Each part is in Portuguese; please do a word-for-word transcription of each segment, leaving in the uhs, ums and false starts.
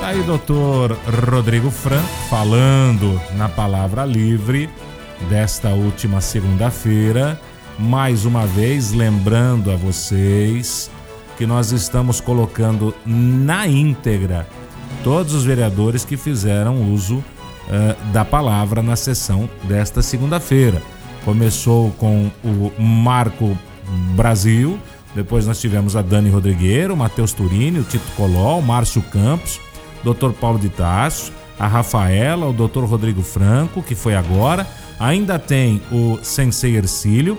aí, doutor Rodrigo Franco, falando na Palavra Livre desta última segunda-feira. Mais uma vez, lembrando a vocês que nós estamos colocando na íntegra todos os vereadores que fizeram uso uh, da palavra na sessão desta segunda-feira. Começou com o Marco Brasil, depois nós tivemos a Dani Rodrigueiro, o Matheus Turini, o Tito Coló, o Márcio Campos, doutor Paulo de Tarso, a Rafaela, o doutor Rodrigo Franco, que foi agora. Ainda tem o Sensei Ercílio,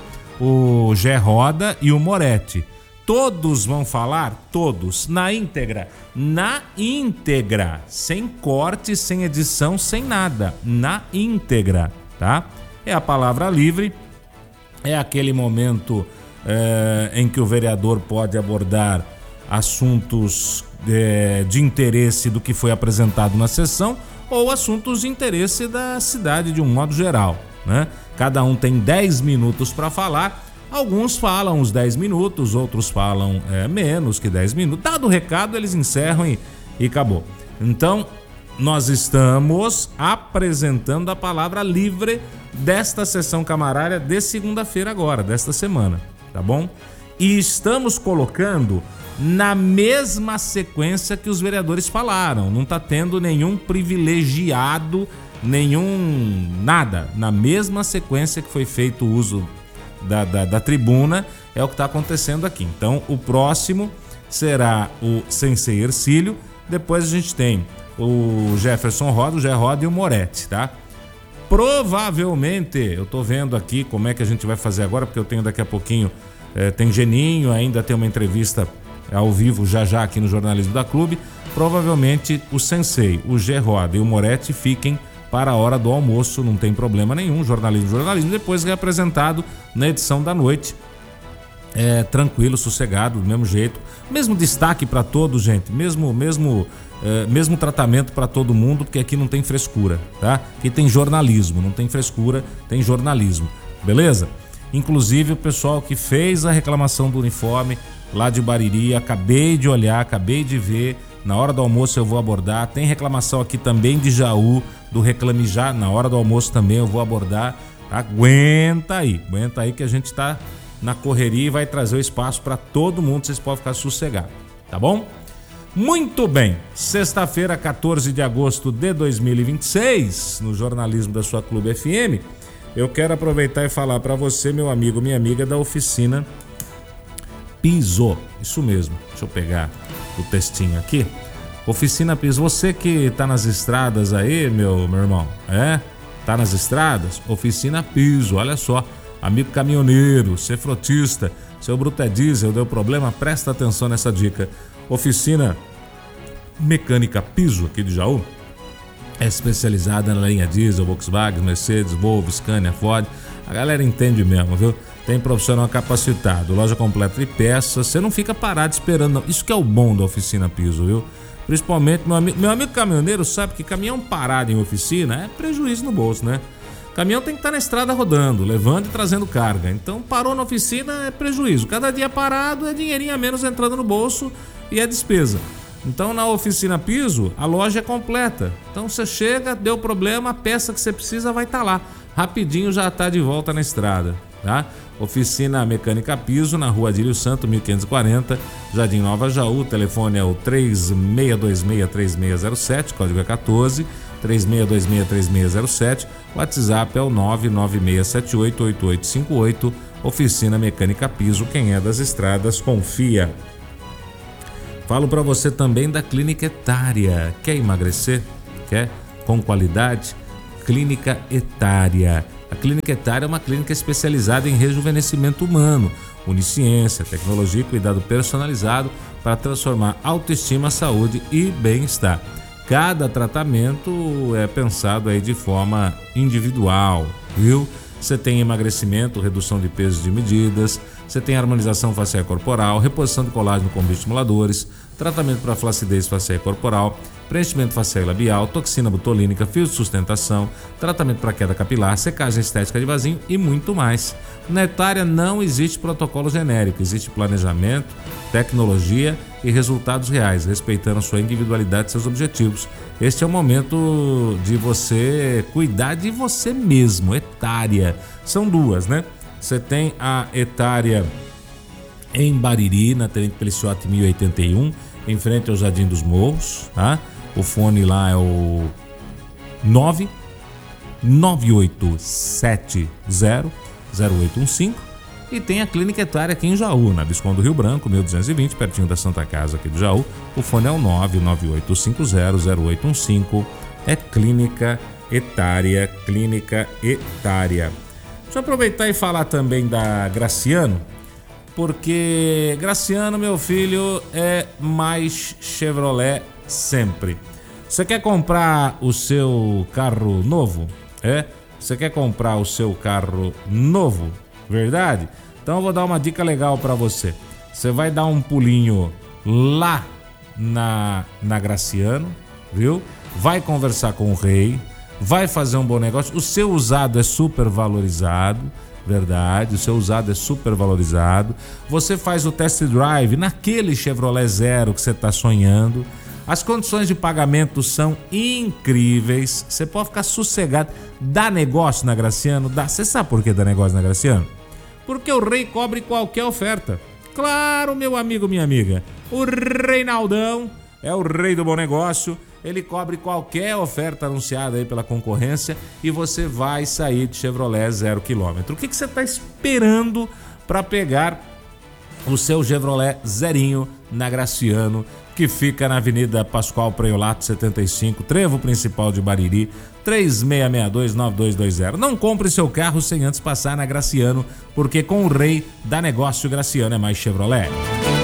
o Gé Roda e o Moretti. Todos vão falar, todos, na íntegra, na íntegra, sem corte, sem edição, sem nada, na íntegra, tá? É a palavra livre, é aquele momento é, em que o vereador pode abordar assuntos é, de interesse do que foi apresentado na sessão ou assuntos de interesse da cidade de um modo geral, né? Cada um tem dez minutos para falar. Alguns falam uns dez minutos, outros falam é, menos que dez minutos. Dado o recado, eles encerram e, e acabou. Então, nós estamos apresentando a palavra livre desta sessão camarária de segunda-feira agora, desta semana, tá bom? E estamos colocando na mesma sequência que os vereadores falaram. Não está tendo nenhum privilegiado, nenhum nada. Na mesma sequência que foi feito o uso Da, da, da tribuna, é o que está acontecendo aqui. Então, o próximo será o Sensei Ercílio, depois a gente tem o Jefferson Roda, o Gé Roda e o Moretti, tá? Provavelmente, eu tô vendo aqui como é que a gente vai fazer agora, porque eu tenho daqui a pouquinho, é, tem Geninho, ainda tem uma entrevista ao vivo já já aqui no Jornalismo da Clube. Provavelmente o Sensei, o Gé Roda e o Moretti fiquem para a hora do almoço, não tem problema nenhum, jornalismo, jornalismo, depois reapresentado na edição da noite, é, tranquilo, sossegado, do mesmo jeito, mesmo destaque para todos, gente, mesmo, mesmo, é, mesmo tratamento para todo mundo, porque aqui não tem frescura, tá? Aqui tem jornalismo, não tem frescura, tem jornalismo, beleza? Inclusive o pessoal que fez a reclamação do uniforme lá de Bariri, acabei de olhar, acabei de ver, na hora do almoço eu vou abordar. Tem reclamação aqui também de Jaú, do Reclame Já, na hora do almoço também eu vou abordar. Aguenta aí, aguenta aí que a gente tá na correria e vai trazer o espaço para todo mundo, vocês podem ficar sossegados, tá bom? Muito bem, sexta-feira, quatorze de agosto de dois mil e vinte e seis, no jornalismo da sua Clube F M, eu quero aproveitar e falar para você, meu amigo, minha amiga da oficina Piso, isso mesmo, deixa eu pegar o textinho aqui. Oficina Piso, você que tá nas estradas aí, meu, meu irmão, é? Tá nas estradas? Oficina Piso, olha só, amigo caminhoneiro, ser frotista, seu bruto é diesel, deu problema, presta atenção nessa dica. Oficina Mecânica Piso, aqui de Jaú, é especializada na linha diesel, Volkswagen, Mercedes, Volvo, Scania, Ford, a galera entende mesmo, viu? Tem profissional capacitado, loja completa de peças, você não fica parado esperando, não. Isso que é o bom da Oficina Piso, viu? Principalmente, meu amigo, meu amigo caminhoneiro sabe que caminhão parado em oficina é prejuízo no bolso, né? Caminhão tem que estar na estrada rodando, levando e trazendo carga. Então, parou na oficina é prejuízo. Cada dia parado é dinheirinho a menos entrando no bolso e é despesa. Então, na Oficina Piso, a loja é completa. Então, você chega, deu problema, a peça que você precisa vai estar lá. Rapidinho já está de volta na estrada, tá? Oficina Mecânica Piso, na rua Adílio Santo, mil quinhentos e quarenta, Jardim Nova Jaú. O telefone é o três seis dois seis, três seis zero sete, código é quatorze, três seis dois seis, três seis zero sete. O WhatsApp é o nove nove seis sete oito, oito oito cinco oito. Oficina Mecânica Piso, quem é das estradas confia. Falo para você também da Clínica Etária. Quer emagrecer? Quer? Com qualidade? Clínica Etária. A Clínica Etária é uma clínica especializada em rejuvenescimento humano, onisciência, tecnologia e cuidado personalizado para transformar autoestima, saúde e bem-estar. Cada tratamento é pensado aí de forma individual, viu? Você tem emagrecimento, redução de peso de medidas, você tem harmonização facial corporal, reposição de colágeno com bioestimuladores, tratamento para flacidez facial e corporal, preenchimento facial e labial, toxina botulínica, fio de sustentação, tratamento para queda capilar, secagem estética de vasinho e muito mais. Na Etária não existe protocolo genérico, existe planejamento, tecnologia e resultados reais, respeitando a sua individualidade e seus objetivos. Este é o momento de você cuidar de você mesmo. Etária. São duas, né? Você tem a Etária em Bariri, na Tenente Peliciotti mil e oitenta e um, em frente ao Jardim dos Morros, tá? O fone lá é o nove nove oito sete zero zero oito um cinco. E tem a Clínica Etária aqui em Jaú, na Visconde do Rio Branco, mil duzentos e vinte, pertinho da Santa Casa aqui do Jaú. O fone é o nove nove oito cinco zero zero oito um cinco. É Clínica Etária, Clínica Etária. Deixa eu aproveitar e falar também da Graciano, porque Graciano, meu filho, é mais Chevrolet sempre. Você quer comprar o seu carro novo? É? Você quer comprar o seu carro novo? Verdade? Então eu vou dar uma dica legal para você. Você vai dar um pulinho lá na, na Graciano, viu? Vai conversar com o rei, vai fazer um bom negócio. O seu usado é super valorizado, verdade? O seu usado é super valorizado. Você faz o test drive naquele Chevrolet Zero que você está sonhando. As condições de pagamento são incríveis. Você pode ficar sossegado. Dá negócio na Graciano? Dá. Você sabe por que dá negócio na Graciano? Porque o rei cobre qualquer oferta. Claro, meu amigo, minha amiga. O Reinaldão é o rei do bom negócio. Ele cobre qualquer oferta anunciada aí pela concorrência e você vai sair de Chevrolet zero quilômetro. O que, que você está esperando para pegar o seu Chevrolet zerinho na Graciano, que fica na Avenida Pascoal Preiolato setenta e cinco, trevo principal de Bariri, três seis seis dois nove dois dois zero. Não compre seu carro sem antes passar na Graciano, porque com o rei dá negócio, Graciano é mais Chevrolet.